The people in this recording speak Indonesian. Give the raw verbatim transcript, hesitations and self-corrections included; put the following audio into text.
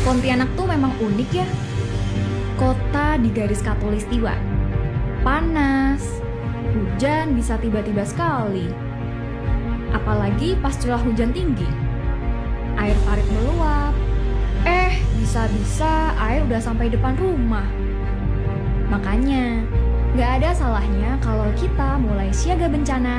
Pontianak tuh memang unik ya. Kota di garis khatulistiwa. Panas, hujan bisa tiba-tiba sekali. Apalagi pas curah hujan tinggi. Air parit meluap. Eh, bisa-bisa air udah sampai depan rumah. Makanya, gak ada salahnya kalau kita mulai siaga bencana